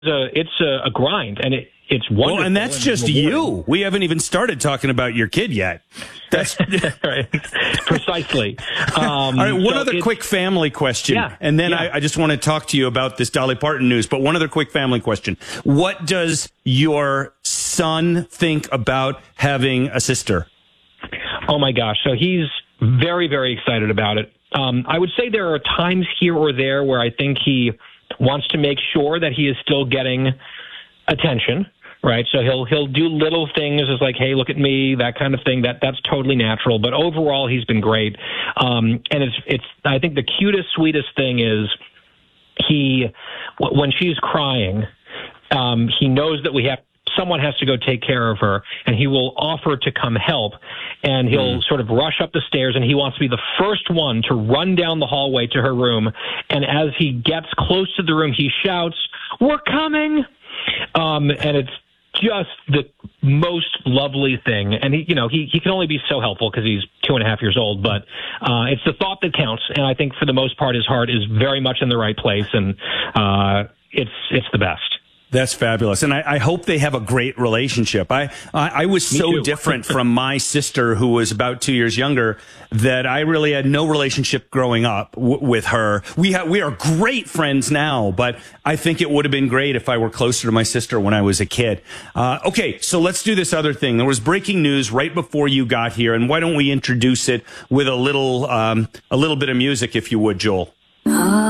it's a grind, and it's wonderful. Well, and that's just you. We haven't even started talking about your kid yet. That's right. Precisely. All right, one other quick family question, and then I just want to talk to you about this Dolly Parton news, but one other quick family question. What does your son think about having a sister? Oh, my gosh. So he's very, very excited about it. I would say there are times here or there where I think he wants to make sure that he is still getting attention. Right, so he'll do little things as like, hey, look at me, that kind of thing. That's totally natural. But overall, he's been great. And it's I think the cutest, sweetest thing is when she's crying, he knows that someone has to go take care of her, and he will offer to come help, and he'll sort of rush up the stairs, and he wants to be the first one to run down the hallway to her room. And as he gets close to the room, he shouts, "We're coming!" And it's just the most lovely thing. And he can only be so helpful because he's 2.5 years old, but it's the thought that counts. And I think for the most part, his heart is very much in the right place, and it's the best. That's fabulous. And I hope they have a great relationship. I was so different from my sister, who was about 2 years younger, that I really had no relationship growing up with her. We are great friends now, but I think it would have been great if I were closer to my sister when I was a kid. Okay, so let's do this other thing. There was breaking news right before you got here, and why don't we introduce it with a little bit of music, if you would, Joel?